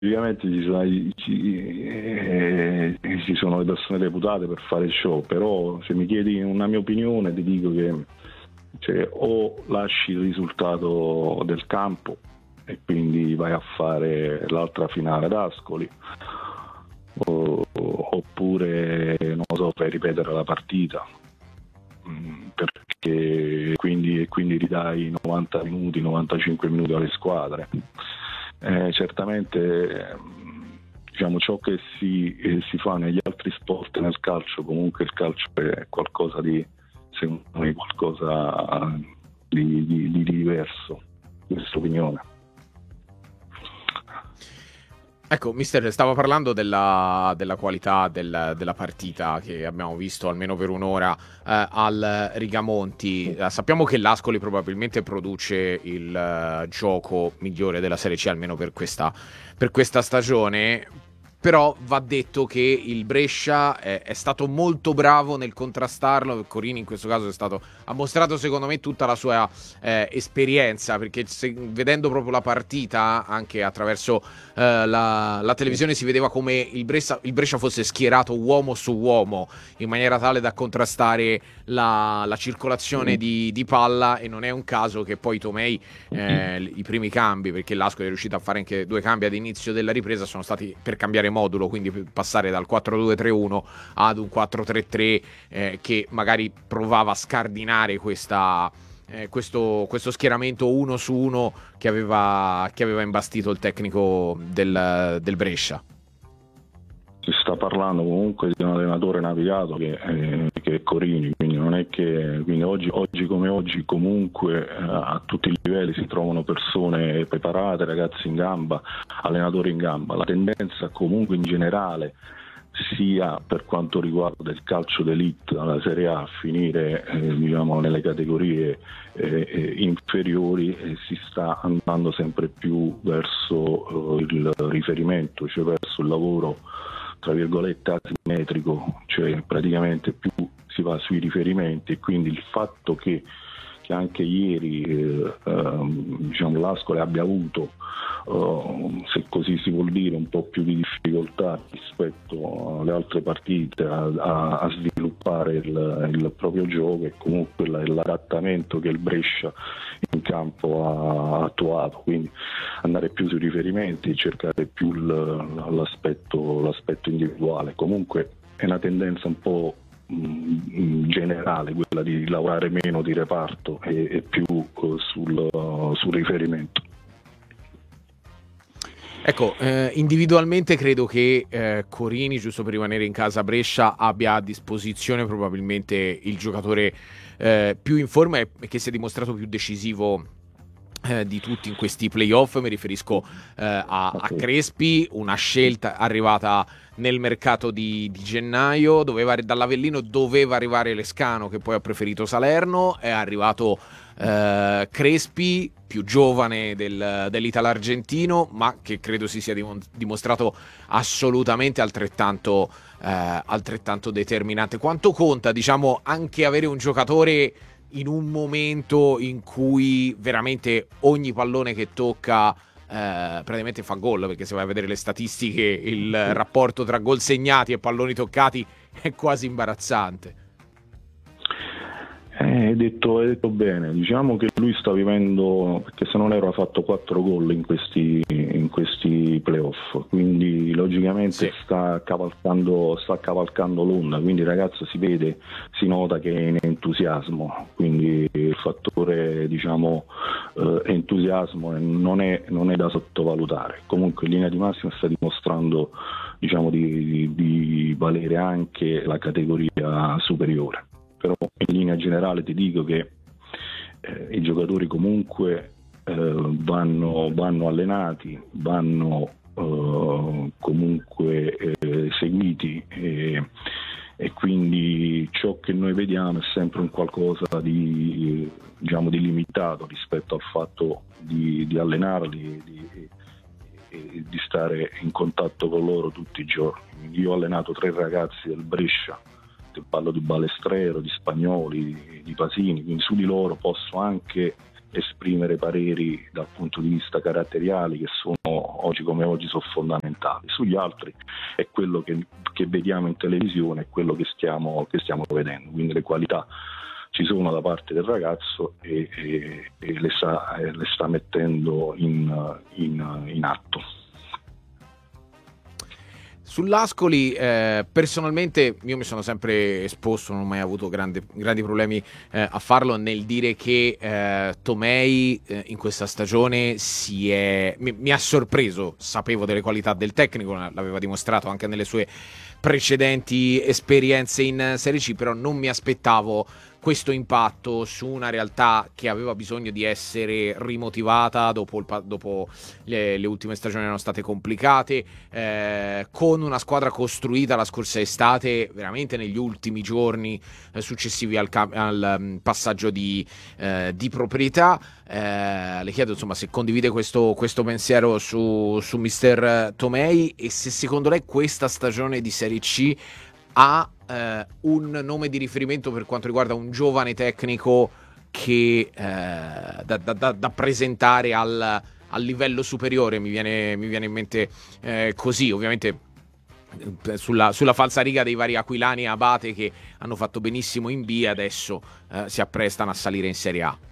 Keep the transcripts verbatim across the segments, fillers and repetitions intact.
ovviamente ci sono, ci, eh, ci sono le persone deputate per fare il show, però se mi chiedi una mia opinione ti dico che cioè, o lasci il risultato del campo e quindi vai a fare l'altra finale ad Ascoli, o, oppure non lo so, fai ripetere la partita, perché quindi, quindi ridai novanta minuti, novantacinque minuti alle squadre. Eh, certamente diciamo ciò che si, eh, si fa negli altri sport, nel calcio, comunque il calcio è qualcosa di, secondo me, qualcosa di, di, di diverso, questa opinione. Ecco, mister, stavo parlando della, della qualità del, della partita che abbiamo visto almeno per un'ora eh, al Rigamonti. Eh, sappiamo che l'Ascoli probabilmente produce il uh, gioco migliore della Serie C, almeno per questa, per questa stagione. Però va detto che il Brescia è, è stato molto bravo nel contrastarlo. Corini in questo caso è stato, ha mostrato secondo me tutta la sua eh, esperienza, perché se, vedendo proprio la partita anche attraverso eh, la, la televisione si vedeva come il Brescia, il Brescia fosse schierato uomo su uomo in maniera tale da contrastare la, la circolazione di, di palla, e non è un caso che poi Tomei eh, i primi cambi, perché l'Ascoli è riuscito a fare anche due cambi ad inizio della ripresa, sono stati per cambiare modulo, quindi passare dal quattro due tre uno ad un quattro tre tre eh, che magari provava a scardinare questa, eh, questo, questo schieramento uno su uno che aveva, che aveva imbastito il tecnico del, del Brescia. Si sta parlando comunque di un allenatore navigato che, eh, che è Corini, quindi non è che quindi oggi, oggi come oggi comunque eh, a tutti i livelli si trovano persone preparate, ragazzi in gamba, allenatori in gamba. La tendenza comunque in generale, sia per quanto riguarda il calcio d'elite dalla Serie A a finire eh, diciamo nelle categorie eh, eh, inferiori, eh, si sta andando sempre più verso eh, il riferimento, cioè verso il lavoro tra virgolette asimmetrico, cioè praticamente più si va sui riferimenti, e quindi il fatto che, che anche ieri eh, eh, diciamo, l'Ascoli abbia avuto, eh, se così si vuol dire, un po' più di difficoltà rispetto alle altre partite a, a, a sviluppare il, il proprio gioco, e comunque l'adattamento che il Brescia in campo ha attuato, quindi andare più sui riferimenti, cercare più l'aspetto, l'aspetto individuale. Comunque è una tendenza un po' generale quella di lavorare meno di reparto e, e più sul, sul riferimento. Ecco, eh, individualmente credo che eh, Corini, giusto per rimanere in casa Brescia, abbia a disposizione probabilmente il giocatore eh, più in forma e che si è dimostrato più decisivo eh, di tutti in questi playoff. Mi riferisco eh, a, a Crespi, una scelta arrivata nel mercato di, di gennaio. Doveva, dall'Avellino doveva arrivare Lescano, che poi ha preferito Salerno. È arrivato eh, Crespi, più giovane del, dell'italo-argentino, ma che credo si sia dimostrato assolutamente altrettanto, eh, altrettanto determinante. Quanto conta, diciamo, anche avere un giocatore in un momento in cui veramente ogni pallone che tocca eh, praticamente fa gol, perché se vai a vedere le statistiche il rapporto tra gol segnati e palloni toccati è quasi imbarazzante. Eh, hai detto, hai detto bene, diciamo che lui sta vivendo, perché se non ero ha fatto quattro gol in questi, in questi playoff, quindi logicamente sì. sta cavalcando sta cavalcando l'onda, quindi il ragazzo si vede, si nota che è in entusiasmo, quindi il fattore diciamo eh, entusiasmo non è, non è da sottovalutare. Comunque in linea di massima sta dimostrando diciamo di, di valere anche la categoria superiore. Però in linea generale ti dico che eh, i giocatori comunque eh, vanno, vanno allenati, vanno eh, comunque eh, seguiti, e, e quindi ciò che noi vediamo è sempre un qualcosa di, diciamo, di limitato rispetto al fatto di, di allenarli, di, di, di stare in contatto con loro tutti i giorni. Io ho allenato tre ragazzi del Brescia, parlo di Balestrero, di Spagnoli, di Pasini, quindi su di loro posso anche esprimere pareri dal punto di vista caratteriali che sono oggi come oggi sono fondamentali. Sugli altri è quello che, che vediamo in televisione, è quello che stiamo, che stiamo vedendo, quindi le qualità ci sono da parte del ragazzo e, e, e le, sta, le sta mettendo in, in, in atto. Sull'Ascoli, eh, personalmente io mi sono sempre esposto, non ho mai avuto grandi, grandi problemi eh, a farlo, nel dire che eh, Tomei eh, in questa stagione si è, mi, mi ha sorpreso. Sapevo delle qualità del tecnico, l'aveva dimostrato anche nelle sue precedenti esperienze in Serie C, però non mi aspettavo questo impatto su una realtà che aveva bisogno di essere rimotivata dopo, il, dopo le, le ultime stagioni erano state complicate, eh, con una squadra costruita la scorsa estate veramente negli ultimi giorni eh, successivi al, al um, passaggio di, eh, di proprietà. Eh, le chiedo insomma se condivide questo, questo pensiero su, su mister Tomei e se secondo lei questa stagione di Serie C ha eh, un nome di riferimento per quanto riguarda un giovane tecnico che eh, da, da, da, da presentare al, al livello superiore. Mi viene, mi viene in mente eh, così, ovviamente sulla, sulla falsariga dei vari Aquilani e Abate che hanno fatto benissimo in B, adesso eh, si apprestano a salire in Serie A.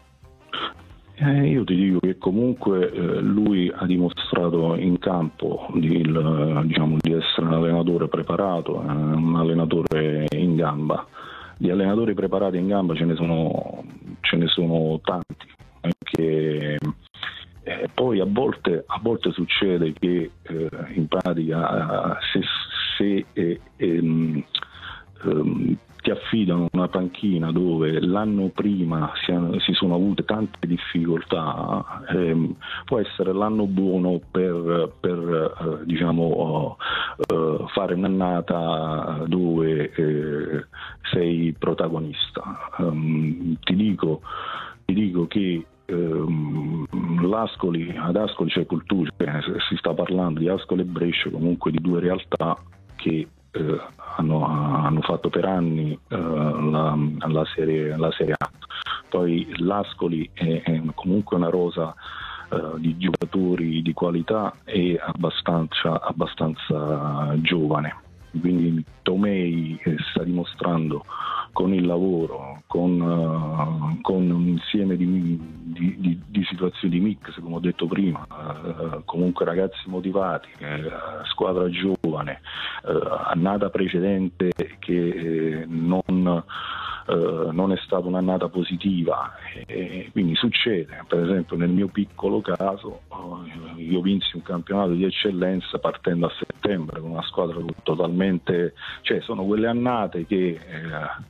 Eh, io ti dico che comunque eh, lui ha dimostrato in campo di, il, diciamo, di essere un allenatore preparato, eh, un allenatore in gamba. Di allenatori preparati in gamba ce ne sono, ce ne sono tanti. Anche, eh, poi a volte, a volte succede che eh, in pratica se, se eh, ehm, ehm, ti affidano una panchina dove l'anno prima si, si sono avute tante difficoltà, ehm, può essere l'anno buono per, per eh, diciamo uh, fare un'annata dove eh, sei protagonista. Um, ti dico, ti dico che Um, l'Ascoli, ad Ascoli c'è cultura, si sta parlando di Ascoli e Brescia, comunque di due realtà che eh, hanno, hanno fatto per anni eh, la, la, serie, la Serie A. Poi l'Ascoli è, è comunque una rosa eh, di giocatori di qualità e abbastanza, abbastanza giovane, quindi Tomei sta dimostrando con il lavoro, con, uh, con un insieme di, di, di, di situazioni di mix, come ho detto prima, uh, comunque ragazzi motivati, uh, squadra giovane, uh, annata precedente che eh, non, uh, non è stata un'annata positiva, e quindi succede. Per esempio nel mio piccolo caso uh, io vinsi un campionato di eccellenza partendo a settembre con una squadra totalmente, cioè sono quelle annate che eh,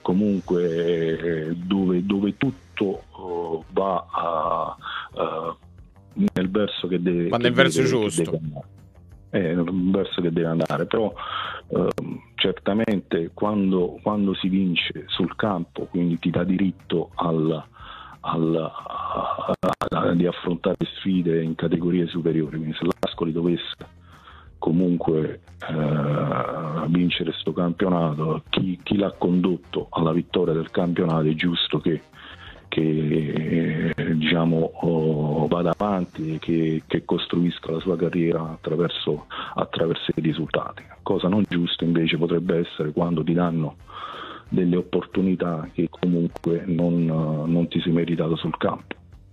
comunque eh, dove, dove tutto uh, va a, uh, nel verso che deve, va che nel deve, verso che giusto, deve andare. È un verso che deve andare, però uh, certamente quando, quando si vince sul campo, quindi ti dà diritto al, al, a, a, a, di affrontare sfide in categorie superiori. Quindi se l'Ascoli dovesse comunque eh, vincere questo campionato, chi, chi l'ha condotto alla vittoria del campionato è giusto che, che eh, diciamo oh, vada avanti e che, che costruisca la sua carriera attraverso, attraverso i risultati. Cosa non giusta invece potrebbe essere quando ti danno delle opportunità che comunque non, non ti sei meritato sul campo.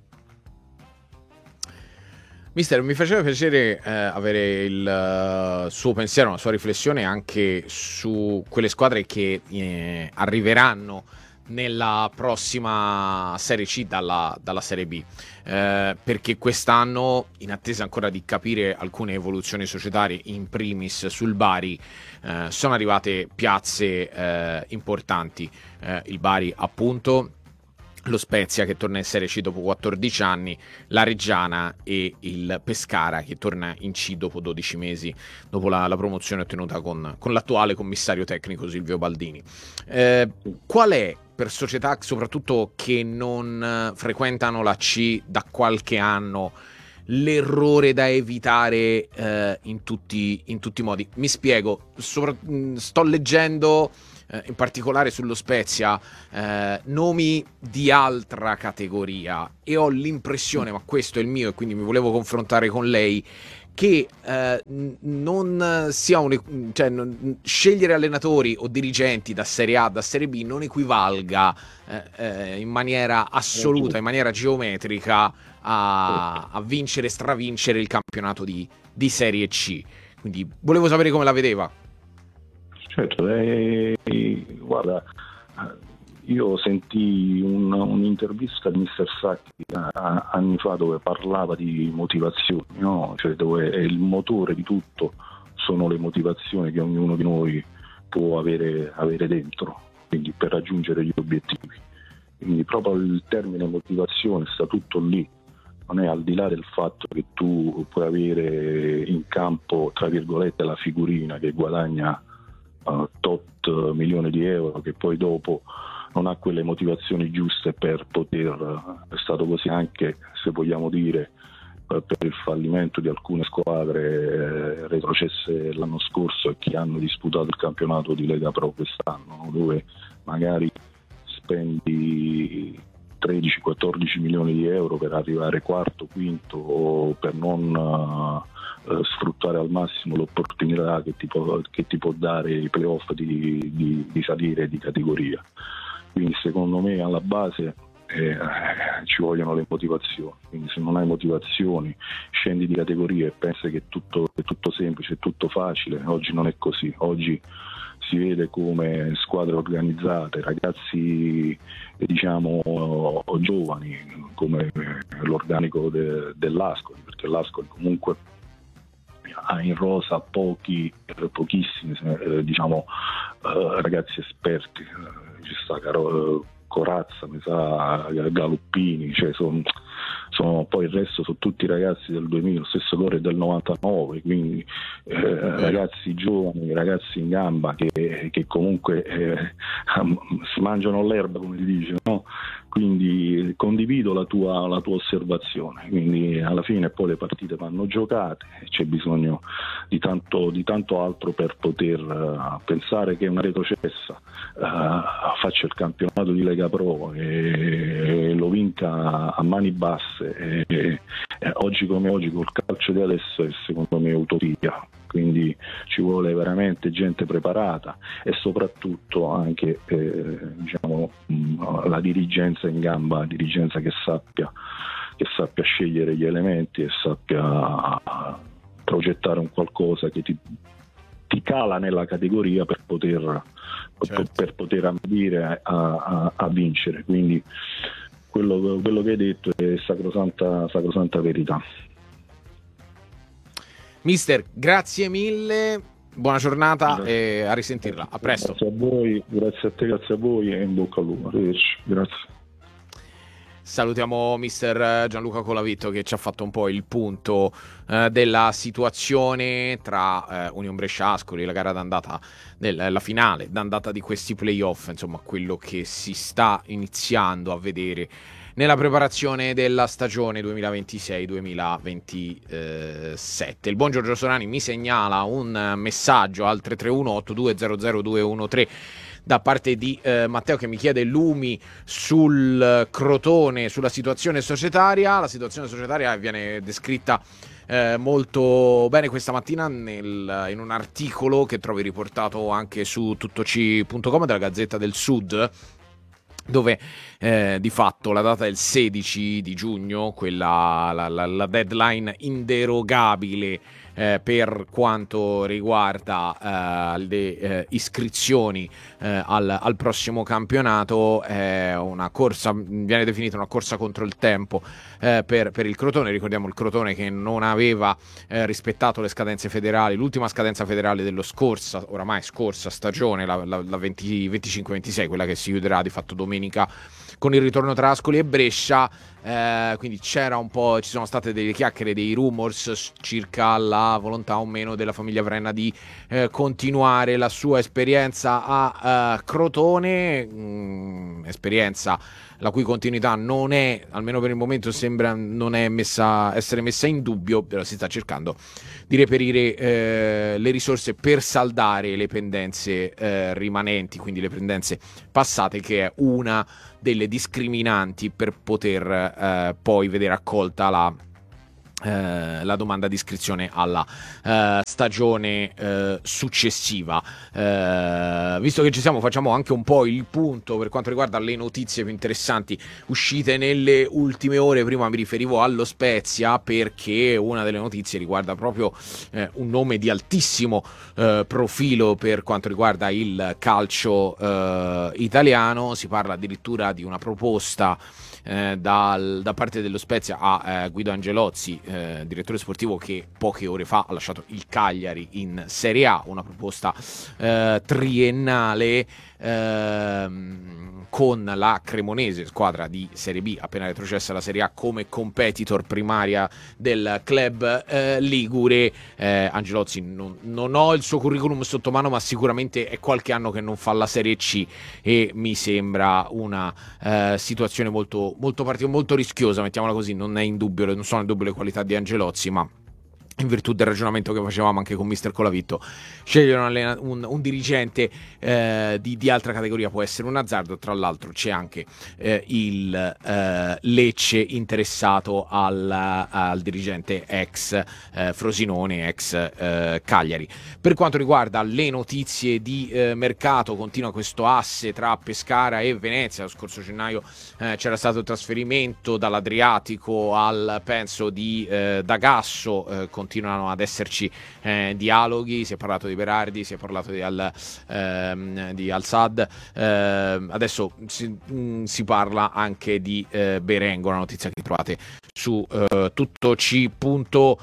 Mister, mi faceva piacere eh, avere il uh, suo pensiero, la sua riflessione anche su quelle squadre che eh, arriveranno nella prossima Serie C dalla, dalla Serie B, eh, perché quest'anno, in attesa ancora di capire alcune evoluzioni societarie, in primis sul Bari, eh, sono arrivate piazze eh, importanti, eh, il Bari appunto, lo Spezia che torna in Serie C dopo quattordici anni, la Reggiana e il Pescara che torna in C dopo dodici mesi, dopo la, la promozione ottenuta con, con l'attuale commissario tecnico Silvio Baldini. Eh, qual è, per società soprattutto che non frequentano la C da qualche anno, l'errore da evitare eh, in tutti in tutti i modi? Mi spiego, sopra, sto leggendo eh, in particolare sullo Spezia, eh, nomi di altra categoria, e ho l'impressione, ma questo è il mio e quindi mi volevo confrontare con lei, che eh, non sia un, cioè, non, scegliere allenatori o dirigenti da Serie A, da Serie B non equivalga eh, eh, in maniera assoluta, in maniera geometrica a, a vincere, stravincere il campionato di, di Serie C. Quindi volevo sapere come la vedeva. Certo, eh, guarda, io sentii un, un'intervista di mister Sacchi anni fa dove parlava di motivazioni, no? Cioè dove il motore di tutto sono le motivazioni che ognuno di noi può avere, avere dentro, quindi per raggiungere gli obiettivi. Quindi proprio il termine motivazione sta tutto lì, non è al di là del fatto che tu puoi avere in campo, tra virgolette, la figurina che guadagna uh, tot milioni di euro, che poi dopo non ha quelle motivazioni giuste per poter, è stato così anche, se vogliamo dire, per il fallimento di alcune squadre retrocesse l'anno scorso e che hanno disputato il campionato di Lega Pro quest'anno, dove magari spendi tredici quattordici milioni di euro per arrivare quarto, quinto, o per non uh, sfruttare al massimo l'opportunità che ti può, che ti può dare i playoff di, di, di salire di categoria. Quindi secondo me alla base eh, ci vogliono le motivazioni, quindi se non hai motivazioni scendi di categoria e pensi che è tutto, è tutto semplice, è tutto facile. Oggi non è così, oggi si vede come squadre organizzate, ragazzi diciamo giovani, come l'organico de, dell'Ascoli, perché l'Ascoli comunque ha in rosa pochi, pochissimi eh, diciamo eh, ragazzi esperti, ci sta Caro, Corazza, mi sa, Galuppini, cioè sono, sono, poi il resto sono tutti ragazzi del duemila, lo stesso Lore del novantanove, quindi eh, ragazzi giovani, ragazzi in gamba che, che comunque eh, si mangiano l'erba, come si dice, no? Quindi condivido la tua, la tua osservazione, quindi alla fine poi le partite vanno giocate, c'è bisogno di tanto, di tanto altro per poter uh, pensare che una retrocessa uh, faccia il campionato di Lega Pro e, e lo vinca a mani basse e, e, e oggi come oggi col calcio di adesso è secondo me utopia. Quindi ci vuole veramente gente preparata e soprattutto anche eh, diciamo, mh, la dirigenza in gamba, la dirigenza che sappia, che sappia scegliere gli elementi e sappia progettare un qualcosa che ti, ti cala nella categoria per poter, certo. per poter ambire a, a, a vincere. Quindi quello, quello che hai detto è sacrosanta, sacrosanta verità. Mister, grazie mille, buona giornata grazie. E a risentirla, a presto. Grazie a voi, grazie a te, grazie a voi e in bocca al lupo. Arrivederci, grazie. Salutiamo mister Gianluca Colavitto che ci ha fatto un po' il punto eh, della situazione tra eh, Union Brescia Ascoli, la gara d'andata, del, la finale d'andata di questi playoff, insomma quello che si sta iniziando a vedere nella preparazione della stagione duemilaventisei duemilaventisette. Il buon Giorgio Sorani mi segnala un messaggio al tre tre uno otto due zero zero due uno tre da parte di eh, Matteo che mi chiede lumi sul Crotone, sulla situazione societaria. La situazione societaria viene descritta eh, molto bene questa mattina nel, in un articolo che trovi riportato anche su tuttoci punto com della Gazzetta del Sud, dove eh, di fatto la data è il sedici di giugno, quella, la, la, la deadline inderogabile eh, per quanto riguarda eh, le eh, iscrizioni eh, al, al prossimo campionato. È una corsa, viene definita una corsa contro il tempo eh, per, per il Crotone. Ricordiamo il Crotone che non aveva eh, rispettato le scadenze federali, l'ultima scadenza federale dello scorsa, oramai scorsa stagione, la, la, la venticinque ventisei, quella che si chiuderà di fatto domenica con il ritorno tra Ascoli e Brescia. Eh, quindi c'era un po', ci sono state delle chiacchiere, dei rumors circa la volontà o meno della famiglia Vrenna di eh, continuare la sua esperienza a uh, Crotone, mm, esperienza la cui continuità non è, almeno per il momento sembra non è messa, essere messa in dubbio, però si sta cercando di reperire eh, le risorse per saldare le pendenze eh, rimanenti, quindi le pendenze passate, che è una delle discriminanti per poter eh, poi vedere accolta la Eh, la domanda di iscrizione alla eh, stagione eh, successiva. Eh, visto che ci siamo, facciamo anche un po' il punto per quanto riguarda le notizie più interessanti uscite nelle ultime ore. Prima mi riferivo allo Spezia perché una delle notizie riguarda proprio eh, un nome di altissimo eh, profilo per quanto riguarda il calcio eh, italiano. Si parla addirittura di una proposta Eh, dal, da parte dello Spezia a eh, Guido Angelozzi, eh, direttore sportivo, che poche ore fa ha lasciato il Cagliari in Serie A, una proposta eh, triennale ehm, con la Cremonese, squadra di Serie B appena retrocessa alla Serie A, come competitor primaria del club eh, ligure. eh, Angelozzi non, non ho il suo curriculum sotto mano, ma sicuramente è qualche anno che non fa la Serie C e mi sembra una eh, situazione molto molto particolare, molto rischiosa, mettiamola così. Non è in dubbio, non sono in dubbio le qualità di Angelozzi, ma in virtù del ragionamento che facevamo anche con mister Colavitto, scegliere un, allena- un, un dirigente eh, di, di altra categoria può essere un azzardo. Tra l'altro c'è anche eh, il eh, Lecce interessato al, al dirigente ex eh, Frosinone, ex eh, Cagliari. Per quanto riguarda le notizie di eh, mercato, continua questo asse tra Pescara e Venezia. Lo scorso gennaio eh, c'era stato il trasferimento dall'Adriatico al penso di eh, D'Agasso, eh, con continuano ad esserci eh, dialoghi. Si è parlato di Berardi, si è parlato di Al, ehm, di Al-Sad, eh, adesso si, mh, si parla anche di eh, Berengo, una notizia che trovate su eh, tuttoc punto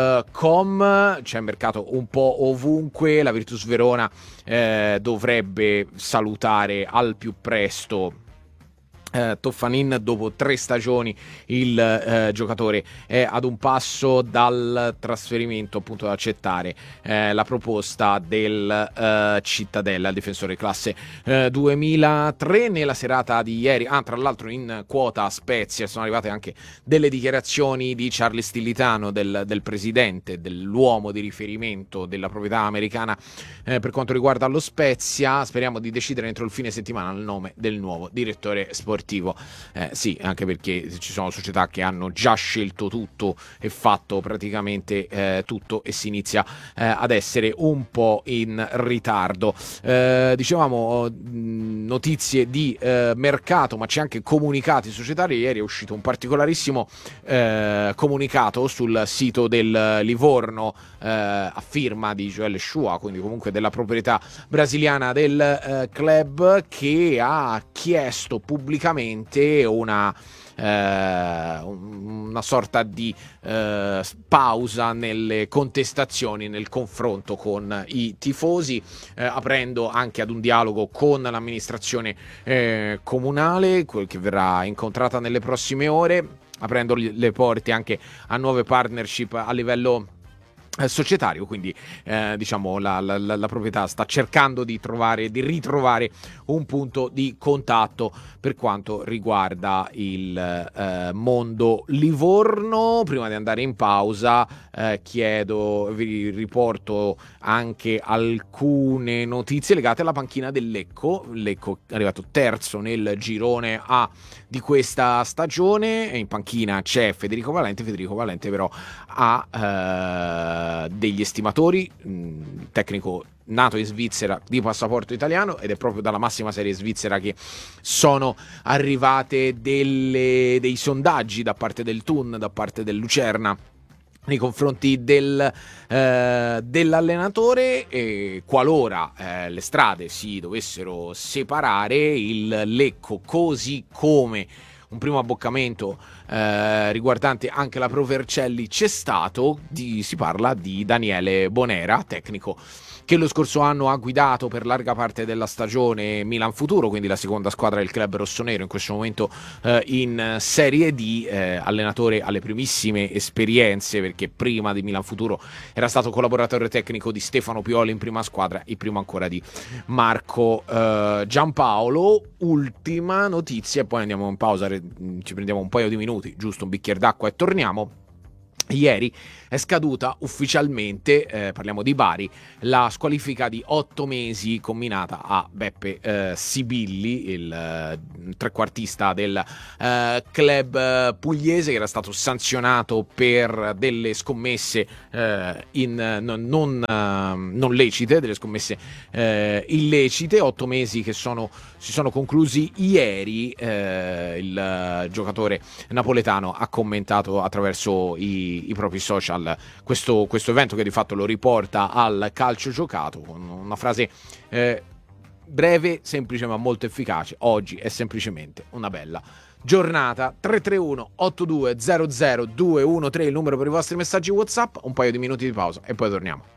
com. C'è mercato un po' ovunque. La Virtus Verona eh, dovrebbe salutare al più presto Eh, Toffanin dopo tre stagioni. Il eh, giocatore è ad un passo dal trasferimento, appunto, da accettare eh, la proposta del eh, Cittadella, il difensore classe eh, duemilatré. Nella serata di ieri, ah, tra l'altro in quota Spezia sono arrivate anche delle dichiarazioni di Charlie Stillitano, del, del presidente, dell'uomo di riferimento della proprietà americana eh, per quanto riguarda lo Spezia. Speriamo di decidere entro il fine settimana il nome del nuovo direttore sportivo. Eh, sì, anche perché ci sono società che hanno già scelto tutto e fatto praticamente eh, tutto, e si inizia eh, ad essere un po' in ritardo. Eh, dicevamo notizie di eh, mercato, ma c'è anche comunicati societari. Ieri è uscito un particolarissimo eh, comunicato sul sito del Livorno eh, a firma di Joel Shua, quindi comunque della proprietà brasiliana del eh, club, che ha chiesto pubblicamente una eh, una sorta di eh, pausa nelle contestazioni, nel confronto con i tifosi, eh, aprendo anche ad un dialogo con l'amministrazione eh, comunale, quel che verrà incontrata nelle prossime ore, aprendo le porte anche a nuove partnership a livello societario. Quindi eh, diciamo la, la, la proprietà sta cercando di trovare, di ritrovare un punto di contatto per quanto riguarda il eh, mondo Livorno. Prima di andare in pausa eh, chiedo, vi riporto anche alcune notizie legate alla panchina del Lecco. Lecco è arrivato terzo nel girone A di questa stagione, e in panchina c'è Federico Valente. Federico Valente però ha eh, degli estimatori, mh, tecnico nato in Svizzera di passaporto italiano, ed è proprio dalla massima serie svizzera che sono arrivate delle, dei sondaggi da parte del Thun, da parte del Lucerna nei confronti del, eh, dell'allenatore, e qualora eh, le strade si dovessero separare, il Lecco, così come un primo abboccamento eh, riguardante anche la Pro Vercelli c'è stato. Di, si parla di Daniele Bonera, tecnico che lo scorso anno ha guidato per larga parte della stagione Milan Futuro, quindi la seconda squadra del club rossonero, in questo momento eh, in Serie D, eh, allenatore alle primissime esperienze, perché prima di Milan Futuro era stato collaboratore tecnico di Stefano Pioli in prima squadra e prima ancora di Marco eh, Giampaolo. Ultima notizia e poi andiamo in pausa, ci prendiamo un paio di minuti, giusto un bicchiere d'acqua e torniamo. Ieri è scaduta ufficialmente, eh, parliamo di Bari, la squalifica di otto mesi combinata a Beppe eh, Sibilli, il eh, trequartista del eh, club eh, pugliese, che era stato sanzionato per delle scommesse eh, in, non, non, uh, non lecite, delle scommesse eh, illecite, otto mesi che sono, si sono conclusi ieri. Eh, il uh, giocatore napoletano ha commentato attraverso i i propri social questo, questo evento, che di fatto lo riporta al calcio giocato, con una frase eh, breve, semplice ma molto efficace: oggi è semplicemente una bella giornata. Tre tre uno otto due zero zero due uno tre il numero per i vostri messaggi WhatsApp. Un paio di minuti di pausa e poi torniamo.